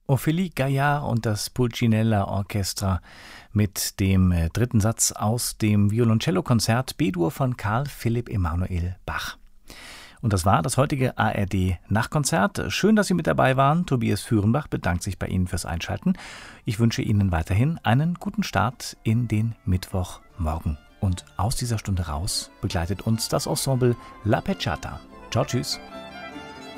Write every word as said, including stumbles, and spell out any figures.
Ophélie Gaillard und das Pulcinella Orchestra mit dem äh, dritten Satz aus dem Violoncello-Konzert B-Dur von Karl Philipp Emanuel Bach. Und das war das heutige A R D-Nachtkonzert. Schön, dass Sie mit dabei waren. Tobias Führenbach bedankt sich bei Ihnen fürs Einschalten. Ich wünsche Ihnen weiterhin einen guten Start in den Mittwochmorgen. Und aus dieser Stunde raus begleitet uns das Ensemble La Pecciata. Ciao, tschüss.